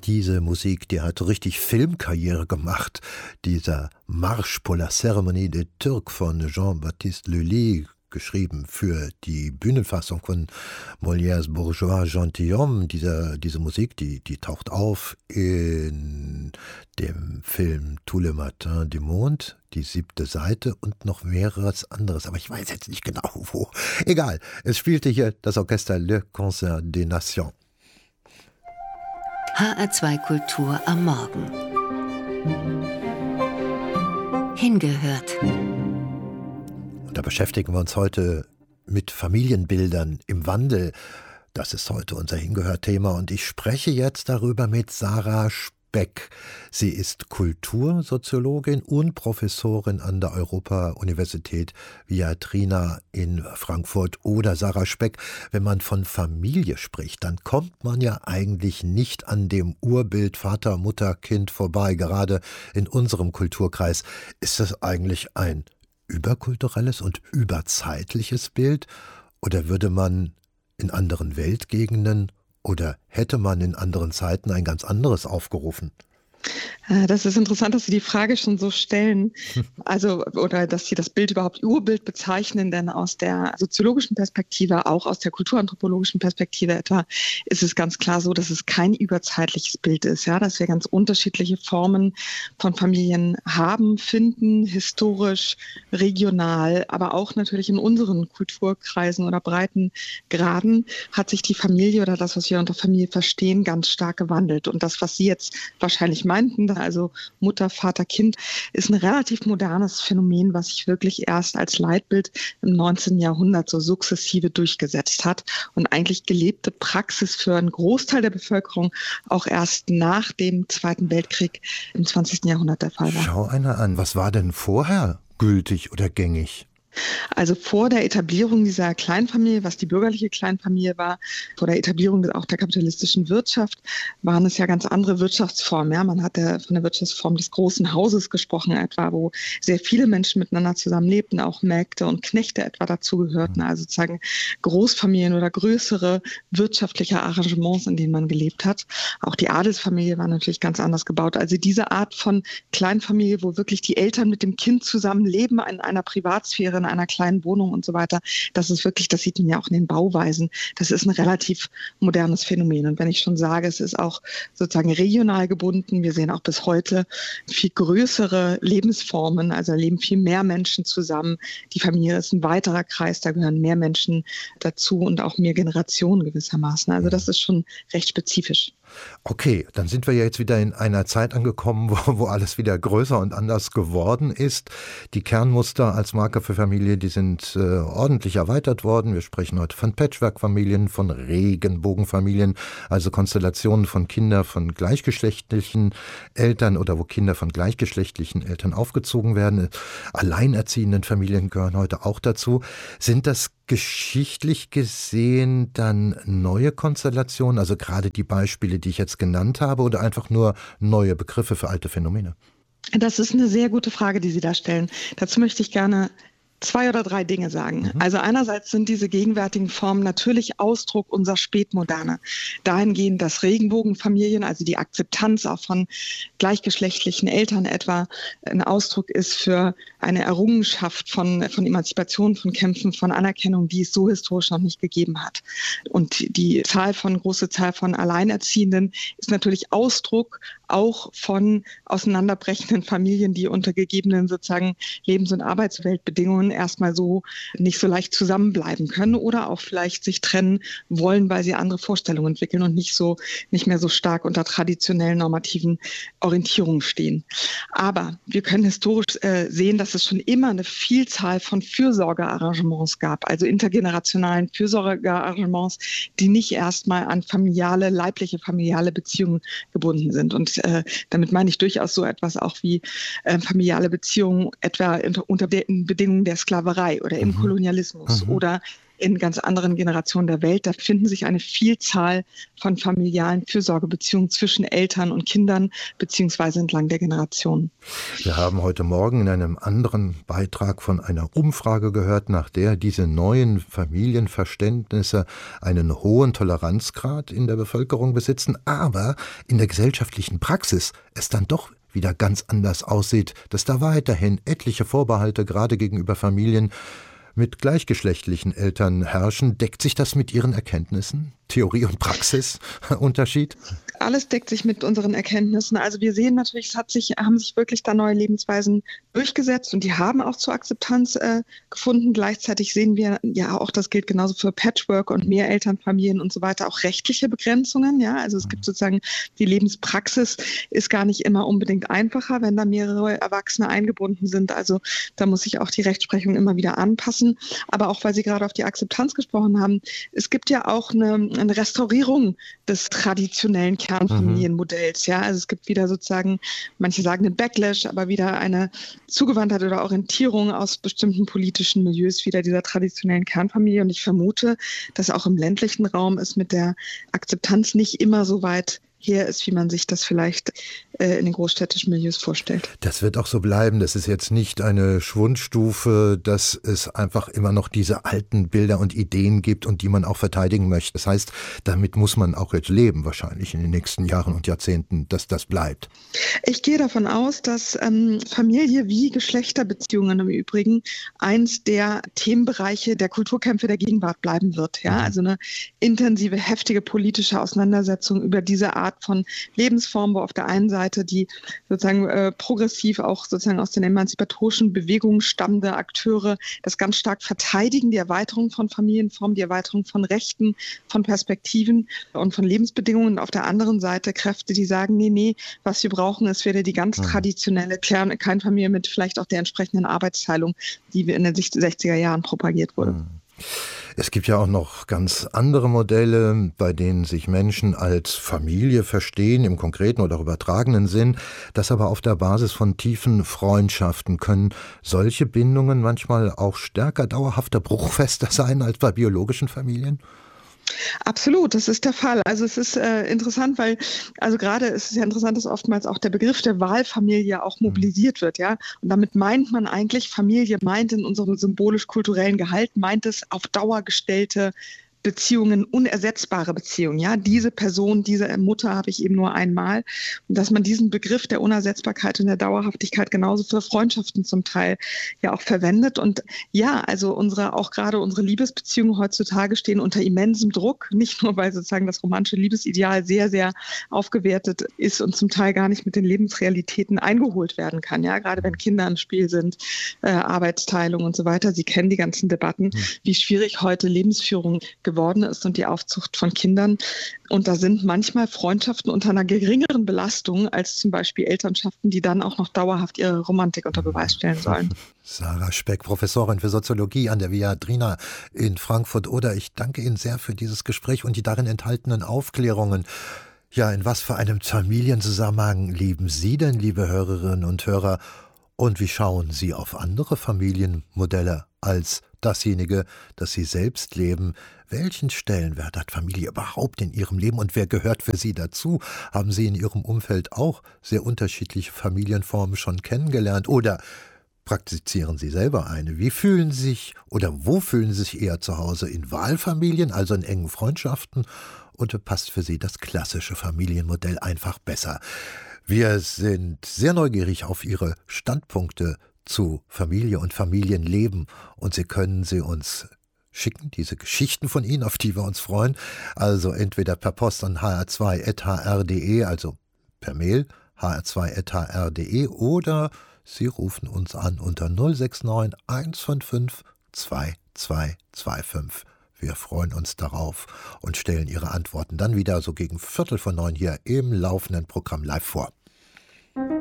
Diese Musik, die hat richtig Filmkarriere gemacht. Dieser Marche pour la Cérémonie des Turcs von Jean-Baptiste Lully, geschrieben für die Bühnenfassung von Molières Bourgeois Gentilhomme. Diese Musik, die taucht auf in dem Film Tous les Matins du Monde, die 7. Seite und noch mehreres anderes. Aber ich weiß jetzt nicht genau wo. Egal, es spielte hier das Orchester Le Concert des Nations. HR2 Kultur am Morgen. Hingehört. Da beschäftigen wir uns heute mit Familienbildern im Wandel. Das ist heute unser Hingehört-Thema und ich spreche jetzt darüber mit Sarah Speck. Sie ist Kultursoziologin und Professorin an der Europa-Universität Viadrina in Frankfurt. Oder Sarah Speck, wenn man von Familie spricht, dann kommt man ja eigentlich nicht an dem Urbild Vater, Mutter, Kind vorbei. Gerade in unserem Kulturkreis ist das eigentlich ein überkulturelles und überzeitliches Bild? Oder würde man in anderen Weltgegenden oder hätte man in anderen Zeiten ein ganz anderes aufgerufen? Das ist interessant, dass Sie die Frage schon so stellen. Oder dass Sie das Bild überhaupt Urbild bezeichnen, denn aus der soziologischen Perspektive, auch aus der kulturanthropologischen Perspektive etwa, ist es ganz klar so, dass es kein überzeitliches Bild ist, ja, dass wir ganz unterschiedliche Formen von Familien haben, finden, historisch, regional, aber auch natürlich in unseren Kulturkreisen oder Breitengraden hat sich die Familie oder das, was wir unter Familie verstehen, ganz stark gewandelt. Und das, was Sie jetzt wahrscheinlich meinten, also Mutter, Vater, Kind, ist ein relativ modernes Phänomen, was sich wirklich erst als Leitbild im 19. Jahrhundert so sukzessive durchgesetzt hat und eigentlich gelebte Praxis für einen Großteil der Bevölkerung auch erst nach dem Zweiten Weltkrieg im 20. Jahrhundert der Fall war. Schau einer an, was war denn vorher gültig oder gängig? Also vor der Etablierung dieser Kleinfamilie, was die bürgerliche Kleinfamilie war, vor der Etablierung auch der kapitalistischen Wirtschaft, waren es ja ganz andere Wirtschaftsformen. Ja, man hat ja von der Wirtschaftsform des großen Hauses gesprochen, etwa, wo sehr viele Menschen miteinander zusammenlebten, auch Mägde und Knechte etwa dazugehörten, also sozusagen Großfamilien oder größere wirtschaftliche Arrangements, in denen man gelebt hat. Auch die Adelsfamilie war natürlich ganz anders gebaut. Also diese Art von Kleinfamilie, wo wirklich die Eltern mit dem Kind zusammenleben in einer Privatsphäre, in einer kleinen Wohnung und so weiter. Das ist wirklich, das sieht man ja auch in den Bauweisen. Das ist ein relativ modernes Phänomen. Und wenn ich schon sage, es ist auch sozusagen regional gebunden. Wir sehen auch bis heute viel größere Lebensformen. Also da leben viel mehr Menschen zusammen. Die Familie ist ein weiterer Kreis. Da gehören mehr Menschen dazu und auch mehr Generationen gewissermaßen. Also das ist schon recht spezifisch. Okay, dann sind wir ja jetzt wieder in einer Zeit angekommen, wo alles wieder größer und anders geworden ist. Die Kernmuster als Marker für Familie, die sind ordentlich erweitert worden. Wir sprechen heute von Patchwork-Familien, von Regenbogenfamilien, also Konstellationen von Kindern von gleichgeschlechtlichen Eltern oder wo Kinder von gleichgeschlechtlichen Eltern aufgezogen werden. Alleinerziehenden Familien gehören heute auch dazu. Sind das geschichtlich gesehen dann neue Konstellationen, also gerade die Beispiele, die ich jetzt genannt habe, oder einfach nur neue Begriffe für alte Phänomene? Das ist eine sehr gute Frage, die Sie da stellen. Dazu möchte ich gerne 2 oder 3 Dinge sagen. Also einerseits sind diese gegenwärtigen Formen natürlich Ausdruck unserer Spätmoderne. Dahingehend, dass Regenbogenfamilien, also die Akzeptanz auch von gleichgeschlechtlichen Eltern etwa, ein Ausdruck ist für eine Errungenschaft von Emanzipation, von Kämpfen, von Anerkennung, die es so historisch noch nicht gegeben hat. Und die große Zahl von Alleinerziehenden ist natürlich Ausdruck auch von auseinanderbrechenden Familien, die unter gegebenen sozusagen Lebens- und Arbeitsweltbedingungen erstmal so nicht so leicht zusammenbleiben können oder auch vielleicht sich trennen wollen, weil sie andere Vorstellungen entwickeln und nicht mehr so stark unter traditionellen normativen Orientierungen stehen. Aber wir können historisch sehen, dass es schon immer eine Vielzahl von Fürsorgearrangements gab, also intergenerationalen Fürsorgearrangements, die nicht erstmal an leibliche familiale Beziehungen gebunden sind. Und damit meine ich durchaus so etwas auch wie familiale Beziehungen etwa unter den Bedingungen der Sklaverei oder im Kolonialismus oder in ganz anderen Generationen der Welt. Da finden sich eine Vielzahl von familialen Fürsorgebeziehungen zwischen Eltern und Kindern beziehungsweise entlang der Generationen. Wir haben heute Morgen in einem anderen Beitrag von einer Umfrage gehört, nach der diese neuen Familienverständnisse einen hohen Toleranzgrad in der Bevölkerung besitzen, aber in der gesellschaftlichen Praxis es dann doch wieder ganz anders aussieht, dass da weiterhin etliche Vorbehalte gerade gegenüber Familien mit gleichgeschlechtlichen Eltern herrschen. Deckt sich das mit Ihren Erkenntnissen? Theorie und Praxis, Unterschied? Alles deckt sich mit unseren Erkenntnissen. Also wir sehen natürlich, haben sich wirklich da neue Lebensweisen durchgesetzt und die haben auch zur Akzeptanz gefunden. Gleichzeitig sehen wir ja auch, das gilt genauso für Patchwork und Mehrelternfamilien und so weiter, auch rechtliche Begrenzungen. Ja, also es gibt sozusagen, die Lebenspraxis ist gar nicht immer unbedingt einfacher, wenn da mehrere Erwachsene eingebunden sind. Also da muss sich auch die Rechtsprechung immer wieder anpassen. Aber auch, weil Sie gerade auf die Akzeptanz gesprochen haben, es gibt ja auch eine Restaurierung des traditionellen Kernfamilienmodells. Ja, also es gibt wieder sozusagen, manche sagen einen Backlash, aber wieder eine Zugewandtheit oder Orientierung aus bestimmten politischen Milieus wieder dieser traditionellen Kernfamilie. Und ich vermute, dass auch im ländlichen Raum es mit der Akzeptanz nicht immer so weit her ist, wie man sich das vielleicht in den großstädtischen Milieus vorstellt. Das wird auch so bleiben. Das ist jetzt nicht eine Schwundstufe, dass es einfach immer noch diese alten Bilder und Ideen gibt und die man auch verteidigen möchte. Das heißt, damit muss man auch jetzt leben, wahrscheinlich in den nächsten Jahren und Jahrzehnten, dass das bleibt. Ich gehe davon aus, dass Familie wie Geschlechterbeziehungen im Übrigen eins der Themenbereiche der Kulturkämpfe der Gegenwart bleiben wird. Ja? Also eine intensive, heftige politische Auseinandersetzung über diese Art von Lebensform, wo auf der einen Seite die sozusagen progressiv auch sozusagen aus den emanzipatorischen Bewegungen stammende Akteure das ganz stark verteidigen, die Erweiterung von Familienformen, die Erweiterung von Rechten, von Perspektiven und von Lebensbedingungen. Und auf der anderen Seite Kräfte, die sagen, nee, was wir brauchen, ist wieder die ganz traditionelle Kernfamilie mit vielleicht auch der entsprechenden Arbeitsteilung, die in den 60er Jahren propagiert wurde. Es gibt ja auch noch ganz andere Modelle, bei denen sich Menschen als Familie verstehen, im konkreten oder übertragenen Sinn, das aber auf der Basis von tiefen Freundschaften. Können solche Bindungen manchmal auch stärker, dauerhafter, bruchfester sein als bei biologischen Familien? Absolut, das ist der Fall. Also es ist interessant, weil, also gerade ist es ja interessant, dass oftmals auch der Begriff der Wahlfamilie auch mobilisiert wird, ja. Und damit meint man eigentlich, Familie meint in unserem symbolisch-kulturellen Gehalt, meint es auf Dauer gestellte Beziehungen, unersetzbare Beziehungen. Ja, diese Person, diese Mutter habe ich eben nur einmal. Und dass man diesen Begriff der Unersetzbarkeit und der Dauerhaftigkeit genauso für Freundschaften zum Teil ja auch verwendet. Und ja, also auch gerade unsere Liebesbeziehungen heutzutage stehen unter immensem Druck. Nicht nur, weil sozusagen das romantische Liebesideal sehr, sehr aufgewertet ist und zum Teil gar nicht mit den Lebensrealitäten eingeholt werden kann. Ja, gerade wenn Kinder im Spiel sind, Arbeitsteilung und so weiter. Sie kennen die ganzen Debatten, wie schwierig heute Lebensführung geworden ist und die Aufzucht von Kindern. Und da sind manchmal Freundschaften unter einer geringeren Belastung als zum Beispiel Elternschaften, die dann auch noch dauerhaft ihre Romantik unter Beweis stellen sollen. Sarah Speck, Professorin für Soziologie an der Viadrina in Frankfurt. Oder ich danke Ihnen sehr für dieses Gespräch und die darin enthaltenen Aufklärungen. Ja, in was für einem Familienzusammenhang leben Sie denn, liebe Hörerinnen und Hörer? Und wie schauen Sie auf andere Familienmodelle als dasjenige, das Sie selbst leben? Welchen Stellenwert hat Familie überhaupt in Ihrem Leben und wer gehört für Sie dazu? Haben Sie in Ihrem Umfeld auch sehr unterschiedliche Familienformen schon kennengelernt oder praktizieren Sie selber eine? Wie fühlen Sie sich oder wo fühlen Sie sich eher zu Hause? In Wahlfamilien, also in engen Freundschaften? Oder passt für Sie das klassische Familienmodell einfach besser? Wir sind sehr neugierig auf Ihre Standpunkte zu Familie und Familienleben und Sie können sie uns schicken, diese Geschichten von Ihnen, auf die wir uns freuen. Also entweder per Post an hr2.hr.de, also per Mail hr2.hr.de oder Sie rufen uns an unter 069 155 2225. Wir freuen uns darauf und stellen Ihre Antworten dann wieder so gegen 8:45 hier im laufenden Programm live vor.